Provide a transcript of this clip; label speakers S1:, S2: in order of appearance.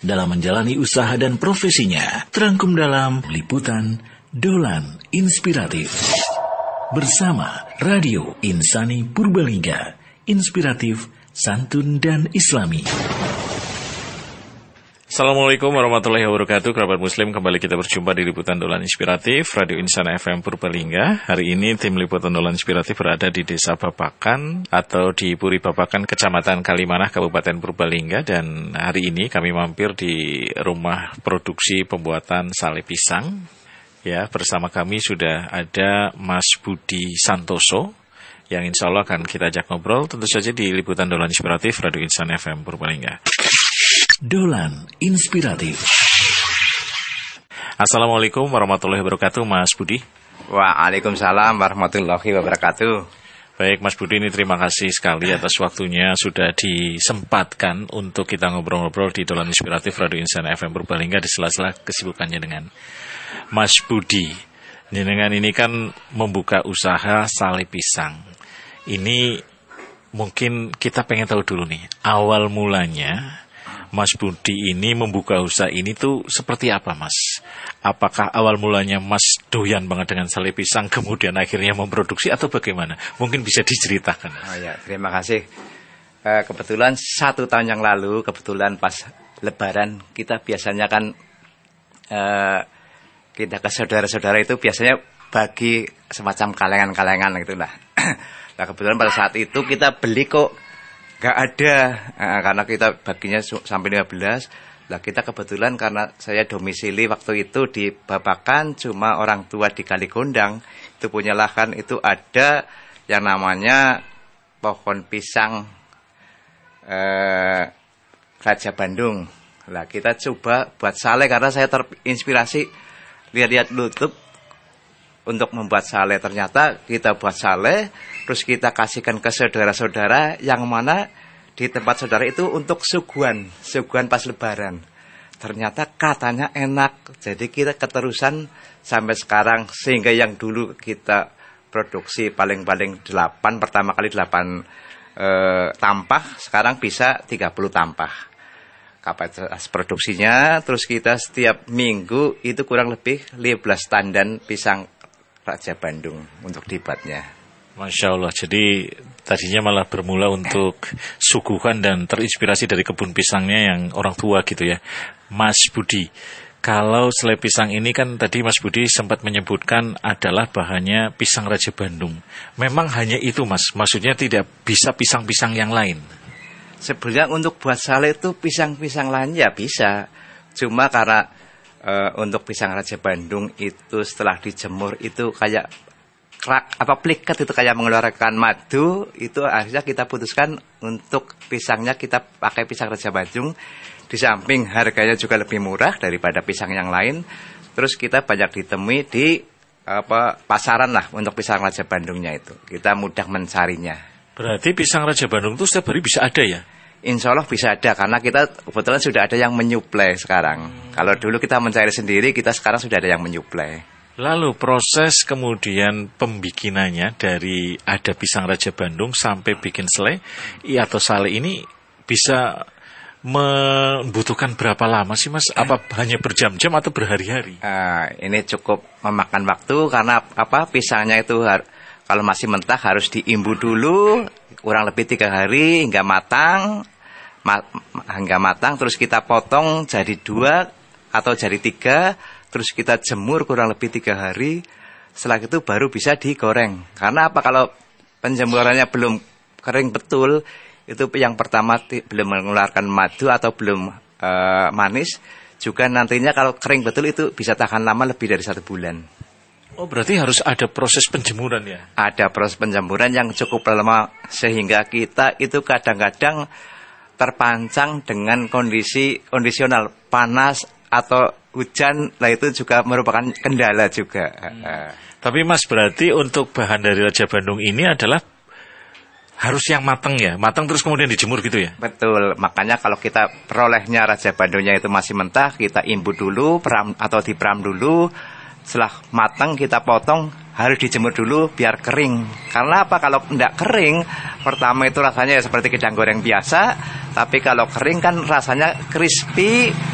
S1: dalam menjalani usaha dan profesinya. Terangkum dalam liputan Dolan Inspiratif. Bersama Radio Insani Purbalingga, inspiratif, santun, dan islami.
S2: Assalamualaikum warahmatullahi wabarakatuh. Kerabat muslim, kembali kita berjumpa di Liputan Dolan Inspiratif Radio Insani FM Purbalingga. Hari ini tim Liputan Dolan Inspiratif berada di Desa Babakan atau di Puri Babakan, Kecamatan Kalimanah, Kabupaten Purbalingga. Dan hari ini kami mampir di rumah produksi pembuatan sale pisang. Ya, bersama kami sudah ada Mas Budi Santoso yang insya Allah akan kita ajak ngobrol tentu saja di Liputan Dolan Inspiratif Radio Insani FM Purbalingga.
S1: Dolan Inspiratif.
S2: Assalamualaikum warahmatullahi wabarakatuh, Mas Budi.
S3: Waalaikumsalam warahmatullahi wabarakatuh.
S2: Baik, Mas Budi, ini terima kasih sekali atas waktunya sudah disempatkan untuk kita ngobrol-ngobrol di Dolan Inspiratif Radio Insani FM Purbalingga di sela-sela kesibukannya dengan Mas Budi. Dengan ini kan membuka usaha sale pisang. Ini mungkin kita pengen tahu dulu nih, awal mulanya Mas Budi ini membuka usaha ini tuh seperti apa, Mas? Apakah awal mulanya Mas doyan banget dengan sale pisang, kemudian akhirnya memproduksi atau bagaimana? Mungkin bisa diceritakan.
S3: Oh ya, terima kasih. Kebetulan 1 tahun yang lalu, kebetulan pas Lebaran, kita biasanya kan kita ke saudara-saudara itu biasanya bagi semacam kalengan-kalengan gitu lah. Nah, kebetulan pada saat itu kita beli kok gak ada, karena kita baginya sampai 15. Lah kita kebetulan karena saya domisili waktu itu di Babakan, cuma orang tua di Kaligondang itu punya lahan, itu ada yang namanya pohon pisang Raja Bandung. Lah kita coba buat sale karena saya terinspirasi lihat-lihat YouTube untuk membuat sale. Ternyata kita buat sale, terus kita kasihkan ke saudara-saudara yang mana di tempat saudara itu untuk suguhan pas Lebaran. Ternyata katanya enak, jadi kita keterusan sampai sekarang, sehingga yang dulu kita produksi paling-paling 8, pertama kali 8 tampah, sekarang bisa 30 tampah kapasitas produksinya. Terus kita setiap minggu itu kurang lebih 15 tandan pisang Raja Bandung untuk dibuatnya.
S2: Masya Allah, jadi tadinya malah bermula untuk suguhan dan terinspirasi dari kebun pisangnya yang orang tua gitu ya. Mas Budi, kalau sale pisang ini kan tadi Mas Budi sempat menyebutkan adalah bahannya pisang Raja Bandung. Memang hanya itu, Mas? Maksudnya tidak bisa pisang-pisang yang lain?
S3: Sebenarnya untuk buat sale itu pisang-pisang lain ya bisa. Cuma karena untuk pisang Raja Bandung itu setelah dijemur itu kayak pliket, itu kayak mengeluarkan madu, itu akhirnya kita putuskan untuk pisangnya kita pakai pisang Raja Bandung. Di samping harganya juga lebih murah daripada pisang yang lain. Terus kita banyak ditemui di pasaran lah untuk pisang Raja Bandungnya itu. Kita mudah mencarinya.
S2: Berarti pisang Raja Bandung itu setiap hari bisa ada ya?
S3: Insya Allah bisa ada, karena kita kebetulan sudah ada yang menyuplai sekarang. Kalau dulu kita mencari sendiri, kita sekarang sudah ada yang menyuplai.
S2: Lalu proses kemudian pembikinannya dari ada pisang Raja Bandung sampai bikin sale atau sale ini bisa membutuhkan berapa lama sih, Mas? Apa hanya berjam-jam atau berhari-hari?
S3: Ini cukup memakan waktu karena pisangnya itu kalau masih mentah harus diimbu dulu kurang lebih 3 hari hingga matang. Terus kita potong jadi 2 atau jadi 3, terus kita jemur kurang lebih 3 hari. Setelah itu baru bisa digoreng. Karena apa? Kalau penjemurannya belum kering betul, itu yang pertama belum mengeluarkan madu atau belum manis. Juga nantinya kalau kering betul itu bisa tahan lama lebih dari 1 bulan.
S2: Oh, berarti harus ada proses penjemuran ya?
S3: Ada proses penjemuran yang cukup lama, sehingga kita itu kadang-kadang terpancang dengan kondisi kondisional panas atau hujan. Lah itu juga merupakan kendala juga.
S2: Tapi Mas, berarti untuk bahan dari Raja Bandung ini adalah harus yang matang ya? Matang terus kemudian dijemur gitu ya?
S3: Betul, makanya kalau kita perolehnya Raja Bandungnya itu masih mentah, kita imbut dulu atau diperam dulu. Setelah matang kita potong, harus dijemur dulu biar kering. Karena apa? Kalau tidak kering, pertama itu rasanya ya seperti kidang goreng biasa. Tapi kalau kering kan rasanya crispy,